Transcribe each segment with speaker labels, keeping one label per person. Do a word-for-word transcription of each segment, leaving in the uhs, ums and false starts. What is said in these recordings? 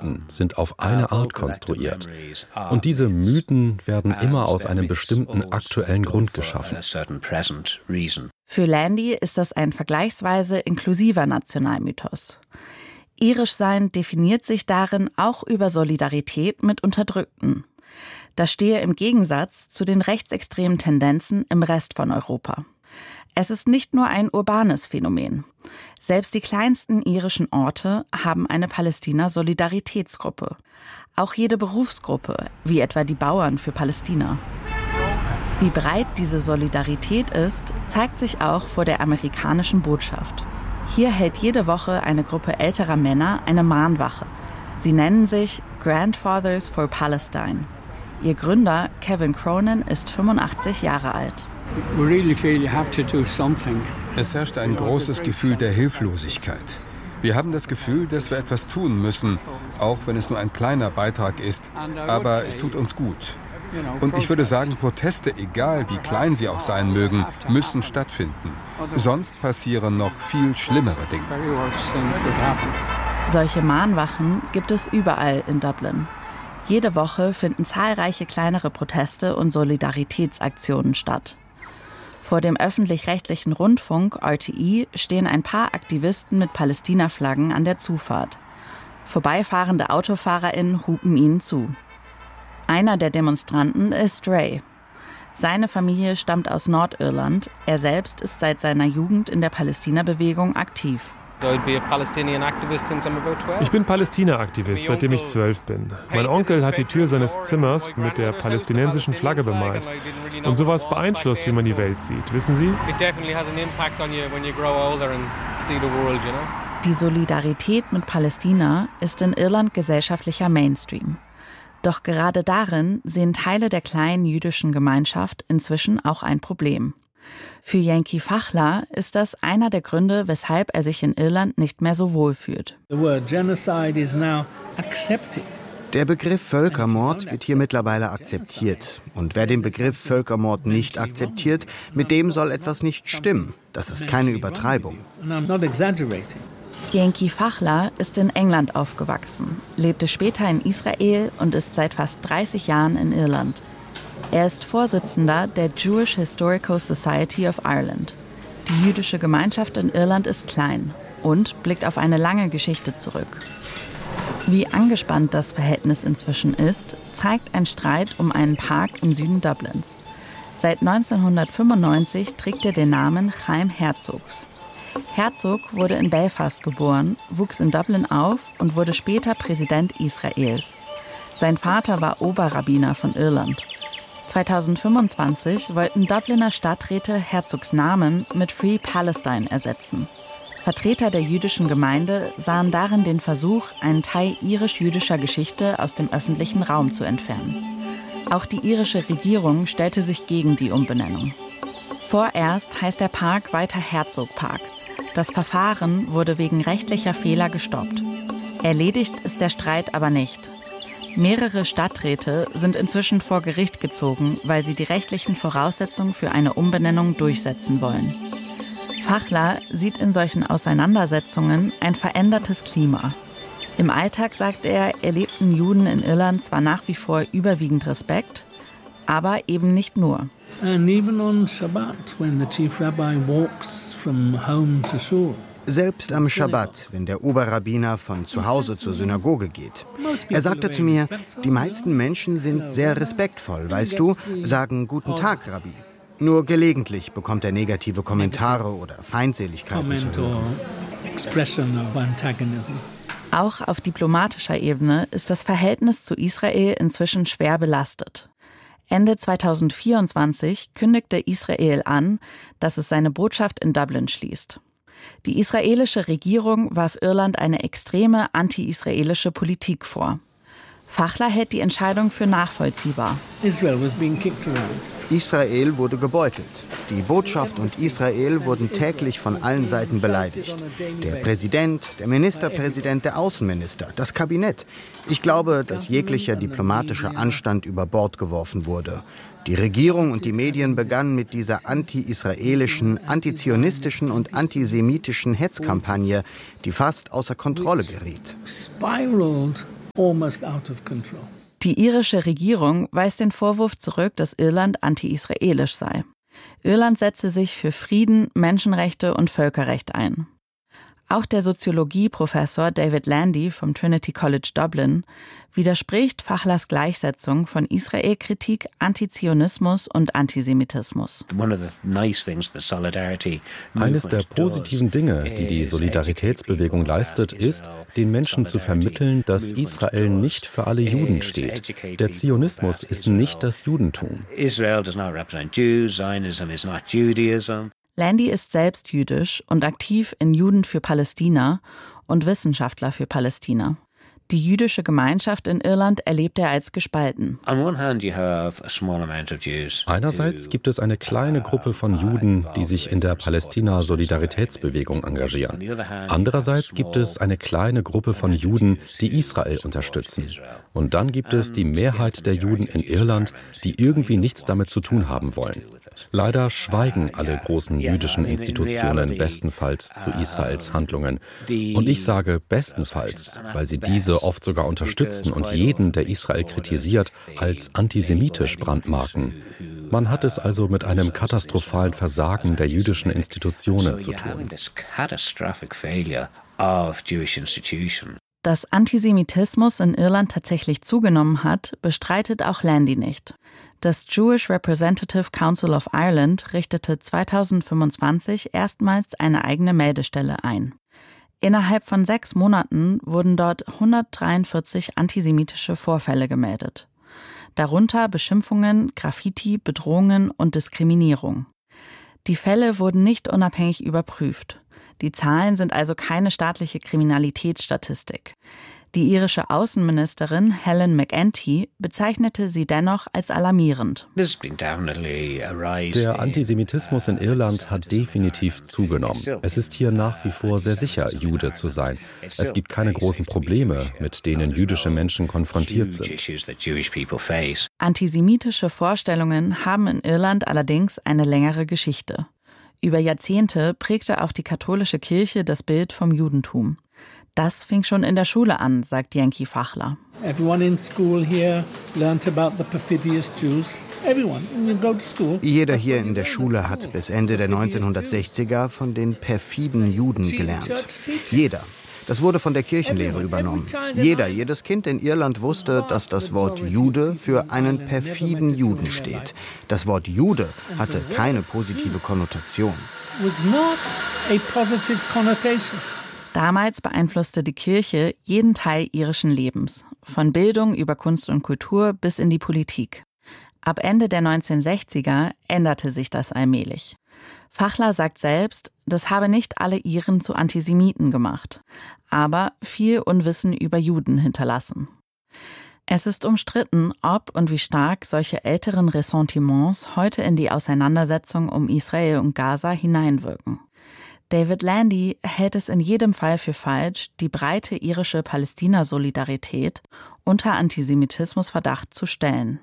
Speaker 1: Mythen sind auf eine Art konstruiert. Und diese Mythen werden immer aus einem bestimmten aktuellen Grund geschaffen.
Speaker 2: Für Landy ist das ein vergleichsweise inklusiver Nationalmythos. Irisch sein definiert sich darin auch über Solidarität mit Unterdrückten. Das stehe im Gegensatz zu den rechtsextremen Tendenzen im Rest von Europa. Es ist nicht nur ein urbanes Phänomen. Selbst die kleinsten irischen Orte haben eine Palästina-Solidaritätsgruppe. Auch jede Berufsgruppe, wie etwa die Bauern für Palästina. Wie breit diese Solidarität ist, zeigt sich auch vor der amerikanischen Botschaft. Hier hält jede Woche eine Gruppe älterer Männer eine Mahnwache. Sie nennen sich Grandfathers for Palestine. Ihr Gründer, Kevin Cronin, ist fünfundachtzig Jahre alt.
Speaker 3: Es herrscht ein großes Gefühl der Hilflosigkeit. Wir haben das Gefühl, dass wir etwas tun müssen, auch wenn es nur ein kleiner Beitrag ist, aber es tut uns gut. Und ich würde sagen, Proteste, egal wie klein sie auch sein mögen, müssen stattfinden. Sonst passieren noch viel schlimmere Dinge.
Speaker 2: Solche Mahnwachen gibt es überall in Dublin. Jede Woche finden zahlreiche kleinere Proteste und Solidaritätsaktionen statt. Vor dem öffentlich-rechtlichen Rundfunk R T E stehen ein paar Aktivisten mit Palästina-Flaggen an der Zufahrt. Vorbeifahrende AutofahrerInnen hupen ihnen zu. Einer der Demonstranten ist Ray. Seine Familie stammt aus Nordirland. Er selbst ist seit seiner Jugend in der Palästina-Bewegung aktiv.
Speaker 4: Ich bin Palästina-Aktivist, seitdem ich zwölf bin. Mein Onkel hat die Tür seines Zimmers mit der palästinensischen Flagge bemalt. Und sowas beeinflusst, wie man die Welt sieht, wissen Sie?
Speaker 2: Die Solidarität mit Palästina ist in Irland gesellschaftlicher Mainstream. Doch gerade darin sehen Teile der kleinen jüdischen Gemeinschaft inzwischen auch ein Problem. Für Yanki Fachler ist das einer der Gründe, weshalb er sich in Irland nicht mehr so wohl fühlt.
Speaker 5: Der Begriff Völkermord wird hier mittlerweile akzeptiert. Und wer den Begriff Völkermord nicht akzeptiert, mit dem soll etwas nicht stimmen. Das ist keine Übertreibung.
Speaker 2: Yanki Fachler ist in England aufgewachsen, lebte später in Israel und ist seit fast dreißig Jahren in Irland. Er ist Vorsitzender der Jewish Historical Society of Ireland. Die jüdische Gemeinschaft in Irland ist klein und blickt auf eine lange Geschichte zurück. Wie angespannt das Verhältnis inzwischen ist, zeigt ein Streit um einen Park im Süden Dublins. Seit neunzehnhundertfünfundneunzig trägt er den Namen Chaim Herzogs. Herzog wurde in Belfast geboren, wuchs in Dublin auf und wurde später Präsident Israels. Sein Vater war Oberrabbiner von Irland. zweitausendfünfundzwanzig wollten Dubliner Stadträte Herzogs Namen mit Free Palestine ersetzen. Vertreter der jüdischen Gemeinde sahen darin den Versuch, einen Teil irisch-jüdischer Geschichte aus dem öffentlichen Raum zu entfernen. Auch die irische Regierung stellte sich gegen die Umbenennung. Vorerst heißt der Park weiter Herzog-Park. Das Verfahren wurde wegen rechtlicher Fehler gestoppt. Erledigt ist der Streit aber nicht. Mehrere Stadträte sind inzwischen vor Gericht gezogen, weil sie die rechtlichen Voraussetzungen für eine Umbenennung durchsetzen wollen. Fachler sieht in solchen Auseinandersetzungen ein verändertes Klima. Im Alltag, sagt er, erlebten Juden in Irland zwar nach wie vor überwiegend Respekt, aber eben nicht nur.
Speaker 6: And even on Shabbat, when the chief rabbi walks from home to shul.
Speaker 5: Selbst am Schabbat, wenn der Oberrabbiner von zu Hause zur Synagoge geht. Er sagte zu mir, die meisten Menschen sind sehr respektvoll, weißt du, sagen Guten Tag, Rabbi. Nur gelegentlich bekommt er negative Kommentare oder Feindseligkeiten zu hören.
Speaker 2: Auch auf diplomatischer Ebene ist das Verhältnis zu Israel inzwischen schwer belastet. Ende zweitausendvierundzwanzig kündigte Israel an, dass es seine Botschaft in Dublin schließt. Die israelische Regierung warf Irland eine extreme anti-israelische Politik vor. Fachler hält die Entscheidung für nachvollziehbar.
Speaker 5: Israel wurde gebeutelt. Die Botschaft und Israel wurden täglich von allen Seiten beleidigt. Der Präsident, der Ministerpräsident, der Außenminister, das Kabinett. Ich glaube, dass jeglicher diplomatischer Anstand über Bord geworfen wurde. Die Regierung und die Medien begannen mit dieser anti-israelischen, antizionistischen und antisemitischen Hetzkampagne, die fast außer Kontrolle geriet.
Speaker 6: almost out of control.
Speaker 2: Die irische Regierung weist den Vorwurf zurück, dass Irland anti-israelisch sei. Irland setze sich für Frieden, Menschenrechte und Völkerrecht ein. Auch der Soziologieprofessor David Landy vom Trinity College Dublin widerspricht Fachlers Gleichsetzung von Israel-Kritik, Antizionismus und Antisemitismus.
Speaker 1: Eines der positiven Dinge, die die Solidaritätsbewegung leistet, ist, den Menschen zu vermitteln, dass Israel nicht für alle Juden steht. Der Zionismus ist nicht das Judentum.
Speaker 2: Landy ist selbst jüdisch und aktiv in Juden für Palästina und Wissenschaftler für Palästina. Die jüdische Gemeinschaft in Irland erlebt er als gespalten.
Speaker 1: Einerseits gibt es eine kleine Gruppe von Juden, die sich in der Palästina-Solidaritätsbewegung engagieren. Andererseits gibt es eine kleine Gruppe von Juden, die Israel unterstützen. Und dann gibt es die Mehrheit der Juden in Irland, die irgendwie nichts damit zu tun haben wollen. Leider schweigen alle großen jüdischen Institutionen bestenfalls zu Israels Handlungen. Und ich sage bestenfalls, weil sie diese oft sogar unterstützen und jeden, der Israel kritisiert, als antisemitisch brandmarken. Man hat es also mit einem katastrophalen Versagen der jüdischen Institutionen zu tun.
Speaker 2: Dass Antisemitismus in Irland tatsächlich zugenommen hat, bestreitet auch Landy nicht. Das Jewish Representative Council of Ireland richtete zweitausendfünfundzwanzig erstmals eine eigene Meldestelle ein. Innerhalb von sechs Monaten wurden dort hundertdreiundvierzig antisemitische Vorfälle gemeldet. Darunter Beschimpfungen, Graffiti, Bedrohungen und Diskriminierung. Die Fälle wurden nicht unabhängig überprüft. Die Zahlen sind also keine staatliche Kriminalitätsstatistik. Die irische Außenministerin Helen McEntee bezeichnete sie dennoch als alarmierend.
Speaker 1: Der Antisemitismus in Irland hat definitiv zugenommen. Es ist hier nach wie vor sehr sicher, Jude zu sein. Es gibt keine großen Probleme, mit denen jüdische Menschen konfrontiert sind.
Speaker 2: Antisemitische Vorstellungen haben in Irland allerdings eine längere Geschichte. Über Jahrzehnte prägte auch die katholische Kirche das Bild vom Judentum. Das fing schon in der Schule an, sagt Yankee Fachler.
Speaker 6: Everyone in school here learnt about the perfidious Jews. Everyone, you go to school.
Speaker 5: Jeder hier in der Schule hat bis Ende der neunzehnhundertsechziger von den perfiden Juden gelernt. Jeder. Das wurde von der Kirchenlehre übernommen. Jeder, jedes Kind in Irland wusste, dass das Wort Jude für einen perfiden Juden steht. Das Wort Jude hatte keine positive Konnotation.
Speaker 6: Was not a positive connotation.
Speaker 2: Damals beeinflusste die Kirche jeden Teil irischen Lebens, von Bildung über Kunst und Kultur bis in die Politik. Ab Ende der neunzehnhundertsechziger änderte sich das allmählich. Fachler sagt selbst, das habe nicht alle Iren zu Antisemiten gemacht, aber viel Unwissen über Juden hinterlassen. Es ist umstritten, ob und wie stark solche älteren Ressentiments heute in die Auseinandersetzung um Israel und Gaza hineinwirken. David Landy hält es in jedem Fall für falsch, die breite irische Palästina-Solidarität unter Antisemitismusverdacht zu stellen.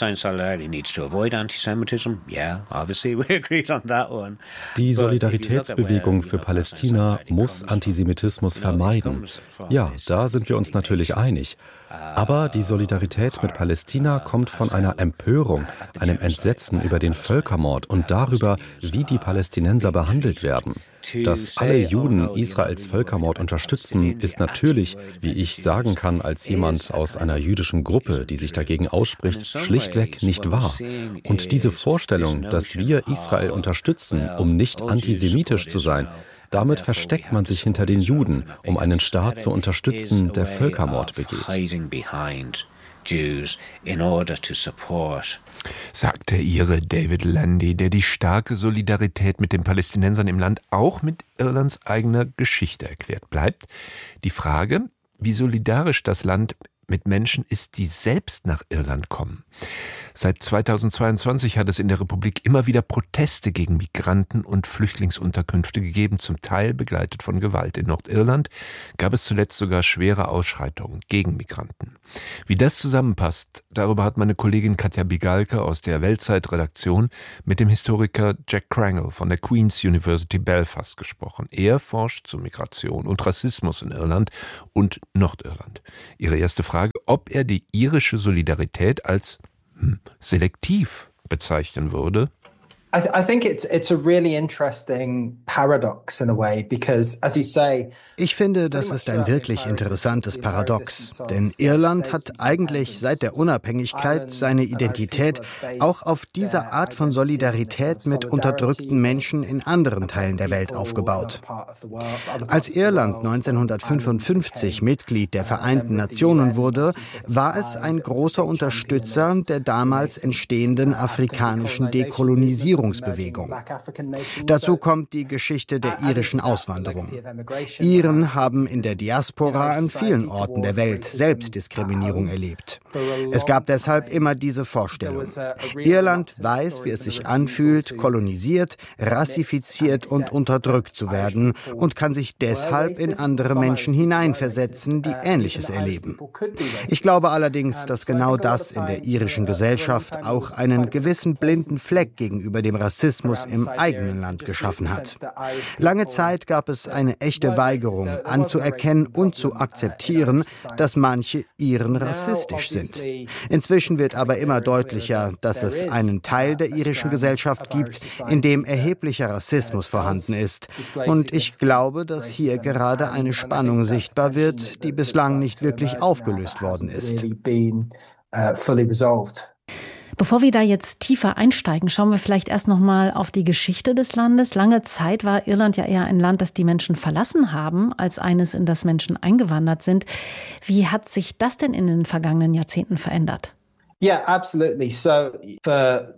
Speaker 1: Die Solidaritätsbewegung für Palästina muss Antisemitismus vermeiden. Ja, da sind wir uns natürlich einig. Aber die Solidarität mit Palästina kommt von einer Empörung, einem Entsetzen über den Völkermord und darüber, wie die Palästinenser behandelt werden. Dass alle Juden Israels Völkermord unterstützen, ist natürlich, wie ich sagen kann als jemand aus einer jüdischen Gruppe, die sich dagegen ausspricht, schlichtweg nicht wahr. Und diese Vorstellung, dass wir Israel unterstützen, um nicht antisemitisch zu sein, damit versteckt man sich hinter den Juden, um einen Staat zu unterstützen, der Völkermord begeht.
Speaker 7: Jews in order to support. Sagt der Ire David Landy, der die starke Solidarität mit den Palästinensern im Land auch mit Irlands eigener Geschichte erklärt. Bleibt die Frage, wie solidarisch das Land mit Menschen ist, die selbst nach Irland kommen. Seit zweitausendzweiundzwanzig hat es in der Republik immer wieder Proteste gegen Migranten und Flüchtlingsunterkünfte gegeben, zum Teil begleitet von Gewalt. In Nordirland gab es zuletzt sogar schwere Ausschreitungen gegen Migranten. Wie das zusammenpasst, darüber hat meine Kollegin Katja Bigalke aus der Weltzeit-Redaktion mit dem Historiker Jack Krangle von der Queen's University Belfast gesprochen. Er forscht zu Migration und Rassismus in Irland und Nordirland. Ihre erste Frage, ob er die irische Solidarität als hm, selektiv bezeichnen würde?
Speaker 8: I, th- I think it's it's a really interesting paradox in a way, because, as you say,
Speaker 5: ich finde, das ist ein wirklich interessantes Paradox, denn Irland hat eigentlich seit der Unabhängigkeit seine Identität auch auf dieser Art von Solidarität mit unterdrückten Menschen in anderen Teilen der Welt aufgebaut. Als Irland neunzehnhundertfünfundfünfzig Mitglied der Vereinten Nationen wurde, war es ein großer Unterstützer der damals entstehenden afrikanischen Dekolonisierung. Dazu kommt die Geschichte der irischen Auswanderung. Iren haben in der Diaspora an vielen Orten der Welt Selbstdiskriminierung erlebt. Es gab deshalb immer diese Vorstellung. Irland weiß, wie es sich anfühlt, kolonisiert, rassifiziert und unterdrückt zu werden und kann sich deshalb in andere Menschen hineinversetzen, die Ähnliches erleben. Ich glaube allerdings, dass genau das in der irischen Gesellschaft auch einen gewissen blinden Fleck gegenüber dem Rassismus im eigenen Land geschaffen hat. Lange Zeit gab es eine echte Weigerung, anzuerkennen und zu akzeptieren, dass manche Iren rassistisch sind. Inzwischen wird aber immer deutlicher, dass es einen Teil der irischen Gesellschaft gibt, in dem erheblicher Rassismus vorhanden ist. Und ich glaube, dass hier gerade eine Spannung sichtbar wird, die bislang nicht wirklich aufgelöst worden ist.
Speaker 9: Bevor wir da jetzt tiefer einsteigen, schauen wir vielleicht erst noch mal auf die Geschichte des Landes. Lange Zeit war Irland ja eher ein Land, das die Menschen verlassen haben, als eines, in das Menschen eingewandert sind. Wie hat sich das denn in den vergangenen Jahrzehnten verändert?
Speaker 8: Yeah, absolutely. So for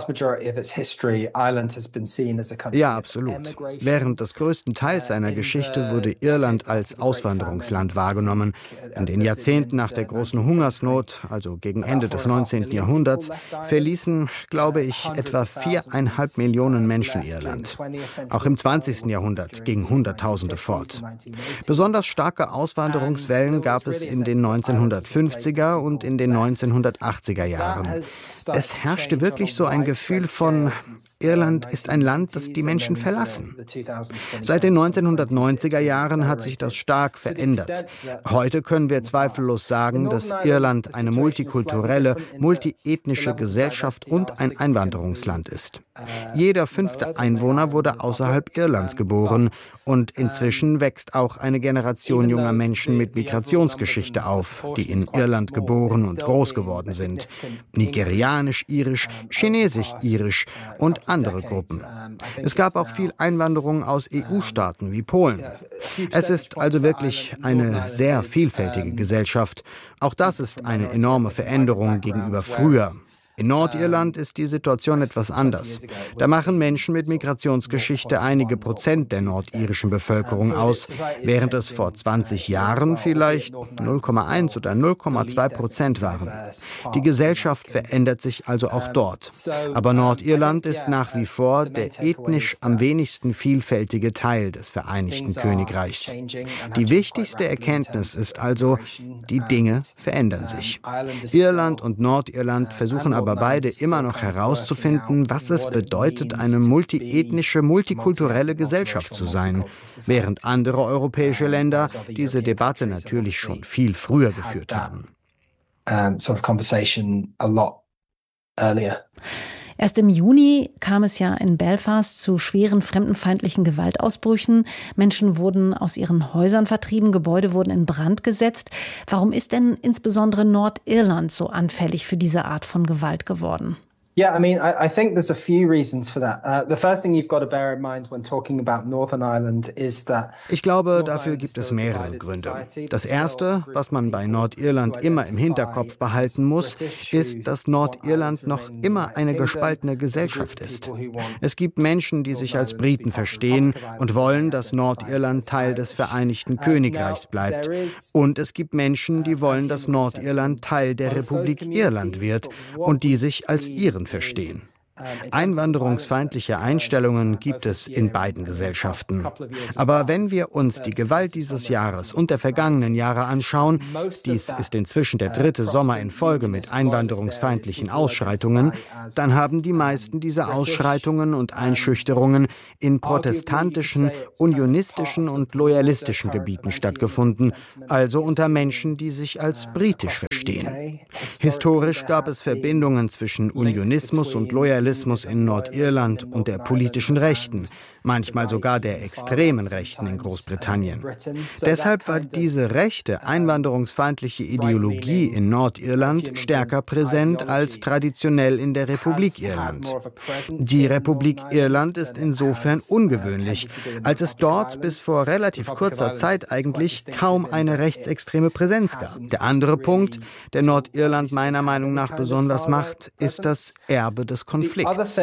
Speaker 5: Ja, absolut. Während des größten Teils seiner Geschichte wurde Irland als Auswanderungsland wahrgenommen. In den Jahrzehnten nach der großen Hungersnot, also gegen Ende des neunzehnten Jahrhunderts, verließen, glaube ich, etwa viereinhalb Millionen Menschen Irland. Auch im zwanzigsten Jahrhundert gingen Hunderttausende fort. Besonders starke Auswanderungswellen gab es in den neunzehnhundertfünfziger und in den neunzehnhundertachtziger Jahren. Es herrschte wirklich so ein Gefühl von, Irland ist ein Land, das die Menschen verlassen. Seit den neunzehnhundertneunziger Jahren hat sich das stark verändert. Heute können wir zweifellos sagen, dass Irland eine multikulturelle, multiethnische Gesellschaft und ein Einwanderungsland ist. Jeder fünfte Einwohner wurde außerhalb Irlands geboren und inzwischen wächst auch eine Generation junger Menschen mit Migrationsgeschichte auf, die in Irland geboren und groß geworden sind. Nigerianisch, irisch, chinesisch, irisch und andere Gruppen. Es gab auch viel Einwanderung aus E U-Staaten wie Polen. Es ist also wirklich eine sehr vielfältige Gesellschaft. Auch das ist eine enorme Veränderung gegenüber früher. In Nordirland ist die Situation etwas anders. Da machen Menschen mit Migrationsgeschichte einige Prozent der nordirischen Bevölkerung aus, während es vor zwanzig Jahren vielleicht null Komma eins oder null Komma zwei Prozent waren. Die Gesellschaft verändert sich also auch dort. Aber Nordirland ist nach wie vor der ethnisch am wenigsten vielfältige Teil des Vereinigten Königreichs. Die wichtigste Erkenntnis ist also, die Dinge verändern sich. Irland und Nordirland versuchen aber aber beide immer noch herauszufinden, was es bedeutet, eine multiethnische, multikulturelle Gesellschaft zu sein, während andere europäische Länder diese Debatte natürlich schon viel früher geführt haben.
Speaker 9: Erst im Juni kam es ja in Belfast zu schweren fremdenfeindlichen Gewaltausbrüchen. Menschen wurden aus ihren Häusern vertrieben, Gebäude wurden in Brand gesetzt. Warum ist denn insbesondere Nordirland so anfällig für diese Art von Gewalt geworden?
Speaker 8: Yeah, I mean, I, I think there's a few reasons for that. Uh, the first thing you've got to bear in mind when talking about Northern Ireland is that
Speaker 5: Ich glaube, dafür gibt es mehrere Gründe. Das erste, was man bei Nordirland immer im Hinterkopf behalten muss, ist, dass Nordirland noch immer eine gespaltene Gesellschaft ist. Es gibt Menschen, die sich als Briten verstehen und wollen, dass Nordirland Teil des Vereinigten Königreichs bleibt. Und es gibt Menschen, die wollen, dass Nordirland Teil der Republik Irland wird und die sich als Iren verstehen. Einwanderungsfeindliche Einstellungen gibt es in beiden Gesellschaften. Aber wenn wir uns die Gewalt dieses Jahres und der vergangenen Jahre anschauen, dies ist inzwischen der dritte Sommer in Folge mit einwanderungsfeindlichen Ausschreitungen, dann haben die meisten dieser Ausschreitungen und Einschüchterungen in protestantischen, unionistischen und loyalistischen Gebieten stattgefunden, also unter Menschen, die sich als britisch verstehen. Historisch gab es Verbindungen zwischen Unionismus und Loyalismus in Nordirland und der politischen Rechten, manchmal sogar der extremen Rechten in Großbritannien. Deshalb war diese rechte, einwanderungsfeindliche Ideologie in Nordirland stärker präsent als traditionell in der Republik Irland. Die Republik Irland ist insofern ungewöhnlich, als es dort bis vor relativ kurzer Zeit eigentlich kaum eine rechtsextreme Präsenz gab. Der andere Punkt, der Nordirland meiner Meinung nach besonders macht, ist das Erbe des Konflikts.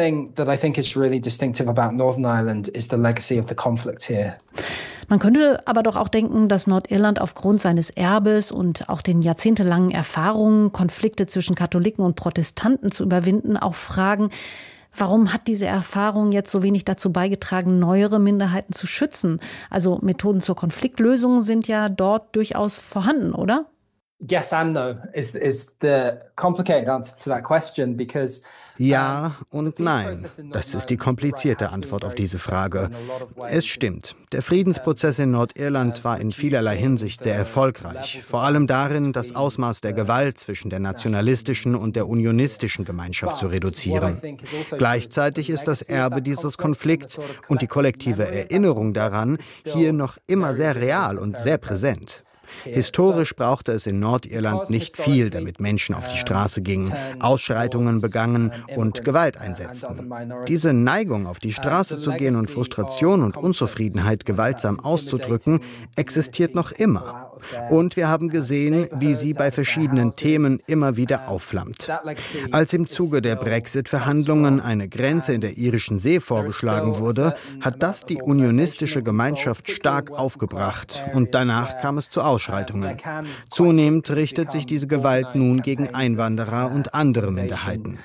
Speaker 8: Is the legacy of the conflict here.
Speaker 9: Man könnte aber doch auch denken, dass Nordirland aufgrund seines Erbes und auch den jahrzehntelangen Erfahrungen, Konflikte zwischen Katholiken und Protestanten zu überwinden, auch fragen, warum hat diese Erfahrung jetzt so wenig dazu beigetragen, neuere Minderheiten zu schützen? Also Methoden zur Konfliktlösung sind ja dort durchaus vorhanden, oder?
Speaker 8: Yes and no is, is the complicated answer to that question, because
Speaker 5: Ja und nein. Das ist die komplizierte Antwort auf diese Frage. Es stimmt, der Friedensprozess in Nordirland war in vielerlei Hinsicht sehr erfolgreich. Vor allem darin, das Ausmaß der Gewalt zwischen der nationalistischen und der unionistischen Gemeinschaft zu reduzieren. Gleichzeitig ist das Erbe dieses Konflikts und die kollektive Erinnerung daran hier noch immer sehr real und sehr präsent. Historisch brauchte es in Nordirland nicht viel, damit Menschen auf die Straße gingen, Ausschreitungen begangen und Gewalt einsetzten. Diese Neigung, auf die Straße zu gehen und Frustration und Unzufriedenheit gewaltsam auszudrücken, existiert noch immer. Und wir haben gesehen, wie sie bei verschiedenen Themen immer wieder aufflammt. Als im Zuge der Brexit-Verhandlungen eine Grenze in der Irischen See vorgeschlagen wurde, hat das die unionistische Gemeinschaft stark aufgebracht und danach kam es zu Ausschreitungen. Zunehmend richtet sich diese Gewalt nun gegen Einwanderer und andere Minderheiten.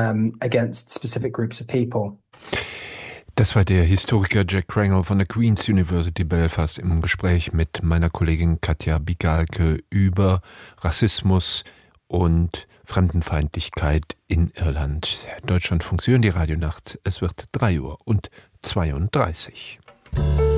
Speaker 7: Das war der Historiker Jack Crangle von der Queen's University Belfast im Gespräch mit meiner Kollegin Katja Bigalke über Rassismus und Fremdenfeindlichkeit in Irland. Deutschlandfunk, Sie hören die Radionacht. Es wird drei Uhr und zweiunddreißig.